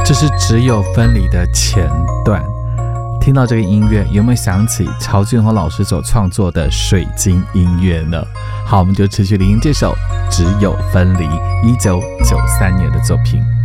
这是只有分离的前段。听到这个音乐，有没有想起曹俊宏老师所创作的水晶音乐呢？好，我们就持续聆听这首《只有分离》，1993年的作品。